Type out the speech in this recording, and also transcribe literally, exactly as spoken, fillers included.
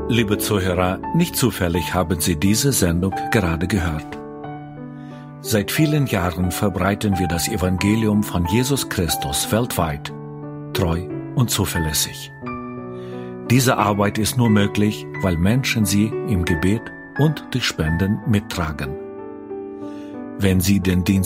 Liebe Zuhörer, nicht zufällig haben Sie diese Sendung gerade gehört. Seit vielen Jahren verbreiten wir das Evangelium von Jesus Christus weltweit, treu und zuverlässig. Diese Arbeit ist nur möglich, weil Menschen sie im Gebet und durch Spenden mittragen. Wenn Sie den Dienst